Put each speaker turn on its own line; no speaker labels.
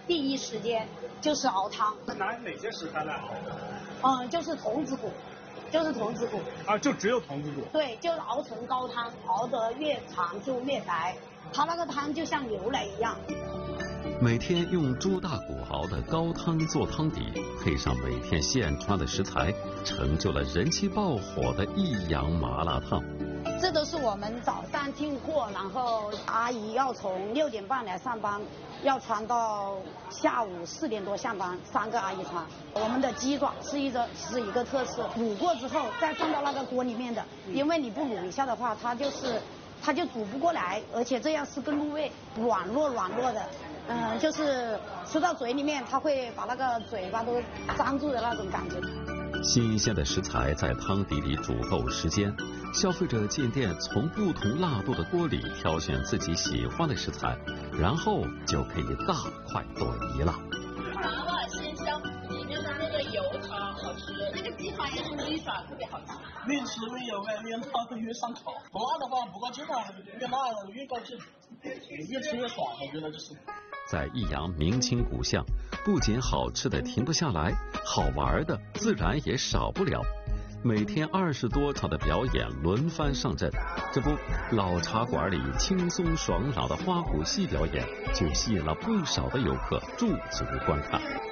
第一时间就是熬汤。
拿哪些食材来
熬？就是童子骨。就是童子骨
啊，就只有童子骨。
对，就是熬成高汤，熬得越长就越白，它那个汤就像牛奶一样。
每天用猪大骨熬的高汤做汤底，配上每天现抓的食材，成就了人气爆火的益阳麻辣烫。
这都是我们早上进货，然后阿姨要从6点半来上班，要传到下午4点多下班，3个阿姨传。我们的鸡爪是一个特色，卤过之后再放到那个锅里面的，因为你不卤一下的话，它就煮不过来，而且这样是更入味，软糯的。就是吃到嘴里面，它会把那个嘴巴都粘住的那种感觉。
新鲜的食材在汤底里煮够时间，消费者进店从不同辣度的锅里挑选自己喜欢的食材，然后就可以大快朵颐了。
麻辣鲜香，里面的那个油它好吃，那个鸡爪也是鸡爪特别好吃。
越吃越有味，越辣越上口。辣的话，不过鸡爪越辣越高兴，越吃越爽，我觉得就是。
在益阳明清古巷，不仅好吃的停不下来，好玩的自然也少不了。每天20多场的表演轮番上阵，这不，老茶馆里轻松爽朗的花鼓戏表演就吸引了不少的游客驻足观看。